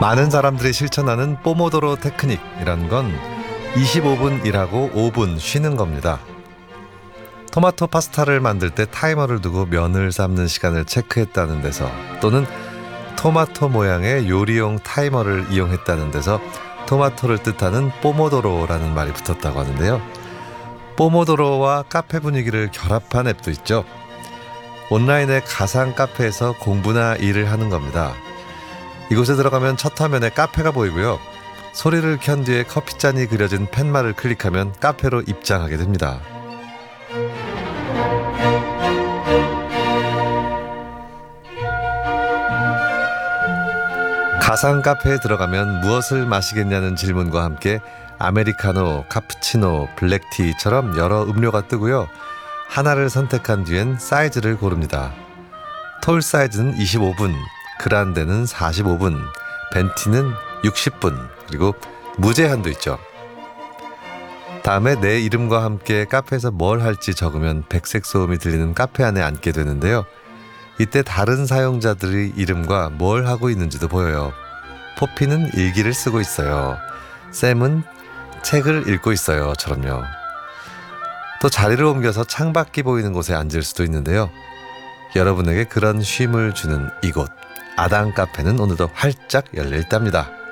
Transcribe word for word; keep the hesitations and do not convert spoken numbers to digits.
많은 사람들이 실천하는 포모도로 테크닉이란 건 이십오 분 일하고 오 분 쉬는 겁니다. 토마토 파스타를 만들 때 타이머를 두고 면을 삶는 시간을 체크했다는 데서, 또는 토마토 모양의 요리용 타이머를 이용했다는 데서 토마토를 뜻하는 포모도로라는 말이 붙었다고 하는데요. 포모도로와 카페 분위기를 결합한 앱도 있죠. 온라인의 가상 카페에서 공부나 일을 하는 겁니다. 이곳에 들어가면 첫 화면에 카페가 보이고요. 소리를 켠 뒤에 커피잔이 그려진 팻말을 클릭하면 카페로 입장하게 됩니다. 가상 카페에 들어가면 무엇을 마시겠냐는 질문과 함께 아메리카노, 카푸치노, 블랙티처럼 여러 음료가 뜨고요. 하나를 선택한 뒤엔 사이즈를 고릅니다. 톨 사이즈는 이십오 분, 그란데는 사십오 분, 벤티는 육십 분, 그리고 무제한도 있죠. 다음에 내 이름과 함께 카페에서 뭘 할지 적으면 백색 소음이 들리는 카페 안에 앉게 되는데요. 이때 다른 사용자들의 이름과 뭘 하고 있는지도 보여요. 포피는 일기를 쓰고 있어요. 샘은 책을 읽고 있어요. 처럼요. 또 자리를 옮겨서 창밖이 보이는 곳에 앉을 수도 있는데요. 여러분에게 그런 쉼을 주는 이곳 아당 카페는 오늘도 활짝 열려 있답니다.